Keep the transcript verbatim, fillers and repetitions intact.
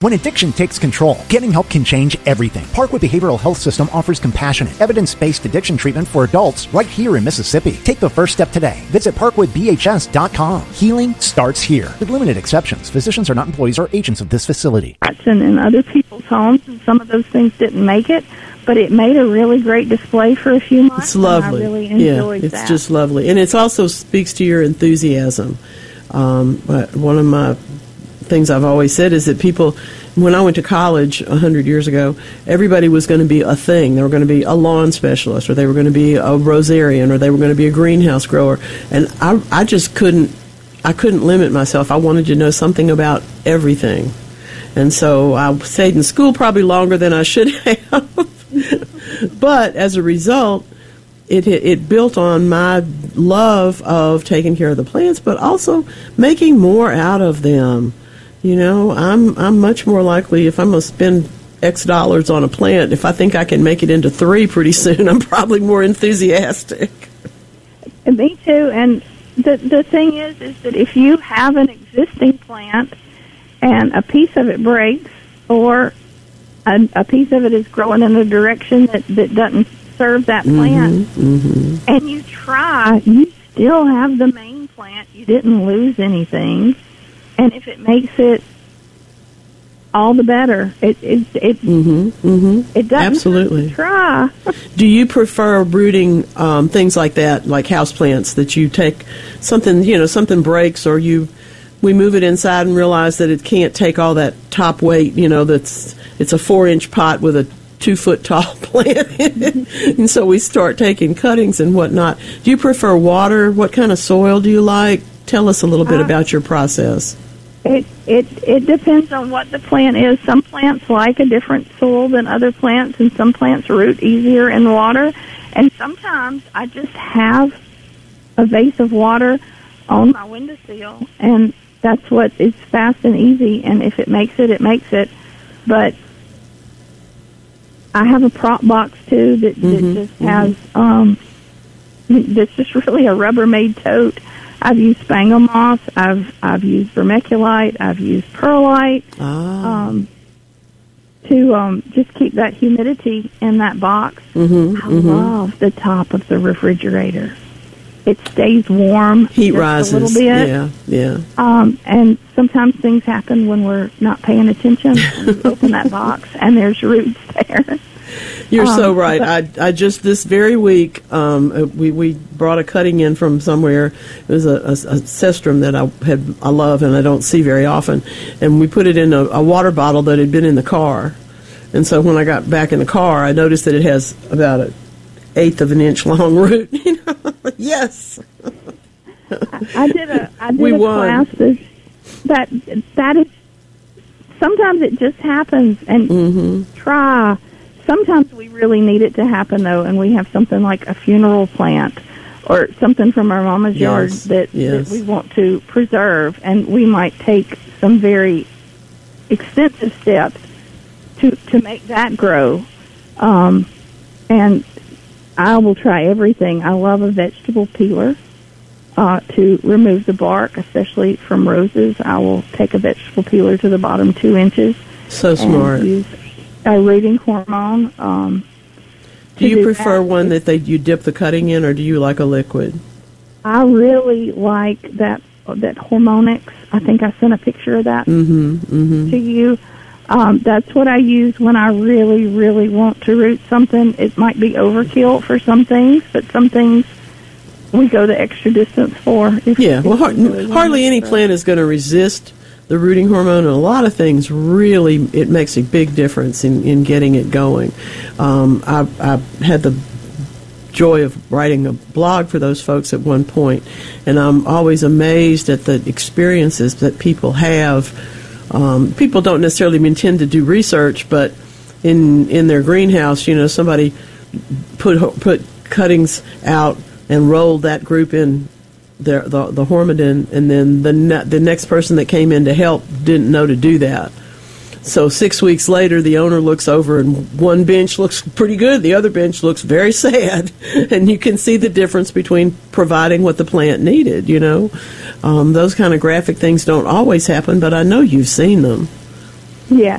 When addiction takes control, getting help can change everything. Parkwood Behavioral Health System offers compassionate, evidence-based addiction treatment for adults right here in Mississippi. Take the first step today. Visit parkwood b h s dot com. Healing starts here. With limited exceptions, physicians are not employees or agents of this facility. And in other people's homes, and some of those things didn't make it, but it made a really great display for a few months. It's lovely. And I really enjoyed yeah, it's that. just lovely. And it also speaks to your enthusiasm. Um, one of my things I've always said is that people, when I went to college a hundred years ago, everybody was going to be a thing. They were going to be a lawn specialist, or they were going to be a rosarian, or they were going to be a greenhouse grower. And I, I just couldn't, I couldn't limit myself. I wanted to know something about everything. And so I stayed in school probably longer than I should have. But as a result, it it built on my love of taking care of the plants, but also making more out of them. You know, I'm I'm much more likely, if I'm going to spend X dollars on a plant, if I think I can make it into three pretty soon, I'm probably more enthusiastic. Me too. And the the thing is, is that if you have an existing plant and a piece of it breaks, or a, a piece of it is growing in a direction that, that doesn't serve that plant, mm-hmm, mm-hmm. and you try, you still have the main plant. You didn't lose anything. And if it makes it all the better, it it it, mm-hmm, mm-hmm. it doesn't Absolutely. Try. Do you prefer brooding um, things like that, like houseplants, that you take something, you know, something breaks, or you we move it inside and realize that it can't take all that top weight, you know, that's it's a four inch pot with a two foot tall plant, and so we start taking cuttings and whatnot. Do you prefer water? What kind of soil do you like? Tell us a little bit uh, about your process. It it it depends on what the plant is. Some plants like a different soil than other plants, and some plants root easier in water. And sometimes I just have a vase of water on my windowsill, and that's what is fast and easy. And if it makes it, it makes it. But I have a prop box too that, that mm-hmm, just mm-hmm. has um, that's just really a Rubbermaid tote. I've used spangle moss. I've I've used vermiculite. I've used perlite ah. um, to um, just keep that humidity in that box. Mm-hmm, I mm-hmm. love the top of the refrigerator. It stays warm. Heat just rises. A little bit. Yeah, yeah. Um, and sometimes things happen when we're not paying attention. And open that box, and there's roots there. You're um, so right. I I just this very week um, we we brought a cutting in from somewhere. It was a, a, a cestrum that I had I love and I don't see very often, and we put it in a, a water bottle that had been in the car. And so when I got back in the car, I noticed that it has about an eighth of an inch long root. You know? Yes. I, I did a I did we a won. class that that that is sometimes it just happens, and mm-hmm. try. Sometimes we really need it to happen, though, and we have something like a funeral plant or something from our mama's yes. yard that, yes. that we want to preserve, and we might take some very extensive steps to to make that grow. Um, and I will try everything. I love a vegetable peeler uh, to remove the bark, especially from roses. I will take a vegetable peeler to the bottom two inches. So smart. And use a rooting hormone. Um, do you do prefer that. one that they you dip the cutting in, or do you like a liquid? I really like that that Hormonix. I think I sent a picture of that mm-hmm, mm-hmm. to you. Um, that's what I use when I really, really want to root something. It might be overkill for some things, but some things we go the extra distance for. If, yeah, if well, har- really hardly any plant is going to resist the rooting hormone, and a lot of things really, it makes a big difference in, in getting it going. Um, I, I had the joy of writing a blog for those folks at one point, and I'm always amazed at the experiences that people have. Um, people don't necessarily intend to do research, but in in their greenhouse, you know, somebody put put cuttings out and rolled that group in the the, the hormidin, and then the ne- the next person that came in to help didn't know to do that. So six weeks later, the owner looks over, and one bench looks pretty good, the other bench looks very sad, and you can see the difference between providing what the plant needed. You know, um, those kind of graphic things don't always happen, but I know you've seen them. Yeah,